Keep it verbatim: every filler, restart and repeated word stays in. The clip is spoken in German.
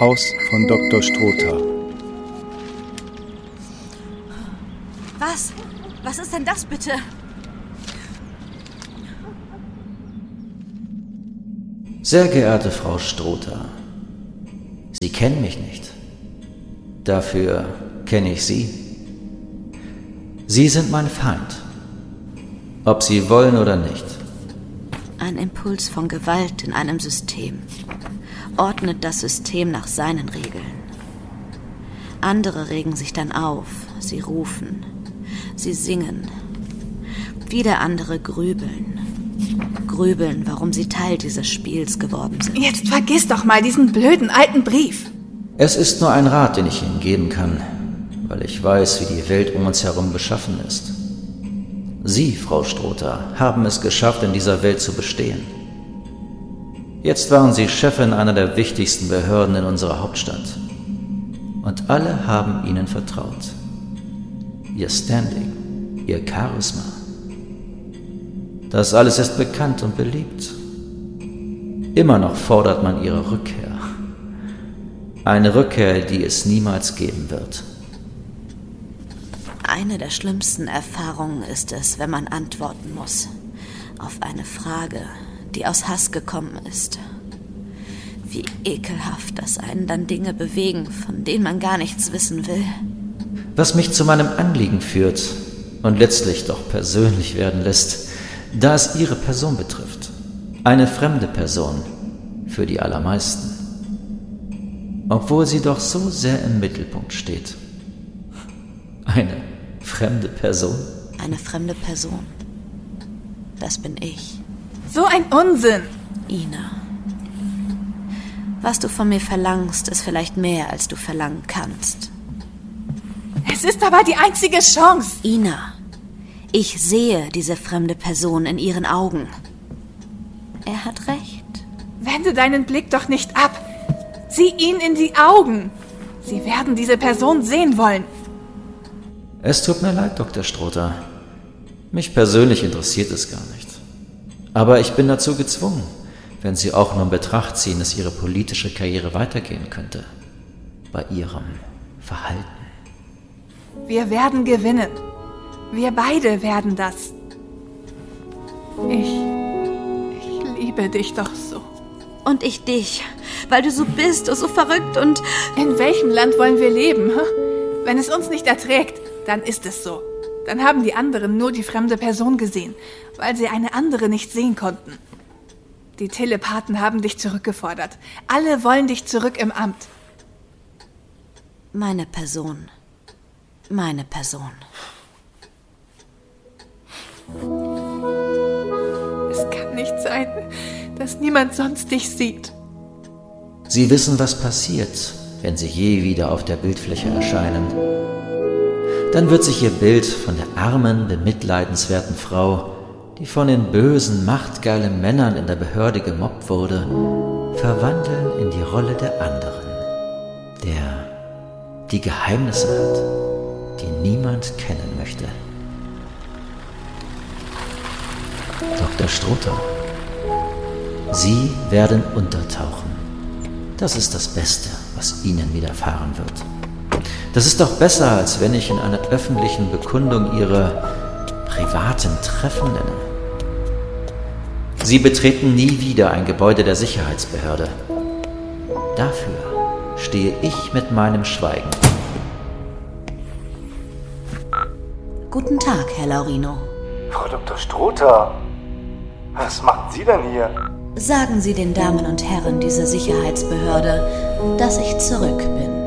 Haus von Doktor Strother. Was? Was ist denn das bitte? Sehr geehrte Frau Strother, Sie kennen mich nicht. Dafür kenne ich Sie. Sie sind mein Feind. Ob Sie wollen oder nicht. Ein Impuls von Gewalt in einem System ordnet das System nach seinen Regeln. Andere regen sich dann auf, sie rufen, sie singen. Wieder andere grübeln. Grübeln, warum sie Teil dieses Spiels geworden sind. Jetzt vergiss doch mal diesen blöden alten Brief. Es ist nur ein Rat, den ich Ihnen geben kann, weil ich weiß, wie die Welt um uns herum beschaffen ist. Sie, Frau Strother, haben es geschafft, in dieser Welt zu bestehen. Jetzt waren Sie Chefin einer der wichtigsten Behörden in unserer Hauptstadt. Und alle haben Ihnen vertraut. Ihr Standing, Ihr Charisma. Das alles ist bekannt und beliebt. Immer noch fordert man Ihre Rückkehr. Eine Rückkehr, die es niemals geben wird. Eine der schlimmsten Erfahrungen ist es, wenn man antworten muss auf eine Frage, die aus Hass gekommen ist. Wie ekelhaft, dass einen dann Dinge bewegen, von denen man gar nichts wissen will. Was mich zu meinem Anliegen führt und letztlich doch persönlich werden lässt, da es Ihre Person betrifft. Eine fremde Person für die allermeisten. Obwohl sie doch so sehr im Mittelpunkt steht. Eine fremde Person? Eine fremde Person. Das bin ich. So ein Unsinn! Ina. Was du von mir verlangst, ist vielleicht mehr, als du verlangen kannst. Es ist aber die einzige Chance. Ina, ich sehe diese fremde Person in ihren Augen. Er hat recht. Wende deinen Blick doch nicht ab. Sieh ihn in die Augen. Sie werden diese Person sehen wollen. Es tut mir leid, Doktor Strother. Mich persönlich interessiert es gar nicht. Aber ich bin dazu gezwungen, wenn Sie auch nur in Betracht ziehen, dass Ihre politische Karriere weitergehen könnte. Bei Ihrem Verhalten. Wir werden gewinnen. Wir beide werden das. Ich... ich liebe dich doch so. Und ich dich, weil du so bist, so verrückt und... In welchem Land wollen wir leben? Hm? Wenn es uns nicht erträgt, dann ist es so. Dann haben die anderen nur die fremde Person gesehen, weil sie eine andere nicht sehen konnten. Die Telepathen haben dich zurückgefordert. Alle wollen dich zurück im Amt. Meine Person. Meine Person. Es kann nicht sein, dass niemand sonst dich sieht. Sie wissen, was passiert, wenn Sie je wieder auf der Bildfläche erscheinen. Dann wird sich Ihr Bild von der armen, bemitleidenswerten Frau, die von den bösen, machtgeilen Männern in der Behörde gemobbt wurde, verwandeln in die Rolle der anderen, der die Geheimnisse hat, die niemand kennen möchte. Doktor Strother, Sie werden untertauchen. Das ist das Beste, was Ihnen widerfahren wird. Das ist doch besser, als wenn ich in einer öffentlichen Bekundung Ihre privaten Treffen nenne. Sie betreten nie wieder ein Gebäude der Sicherheitsbehörde. Dafür stehe ich mit meinem Schweigen. Guten Tag, Herr Laurino. Frau Doktor Strother, was machen Sie denn hier? Sagen Sie den Damen und Herren dieser Sicherheitsbehörde, dass ich zurück bin.